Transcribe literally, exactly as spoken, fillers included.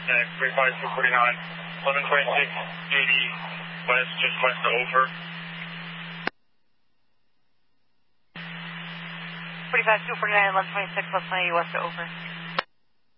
forty-five two forty-nine, eleven twenty-six eighty west, just west of Ophir. forty-five two forty-nine, eleven twenty-six, eleven eighty west of Ophir.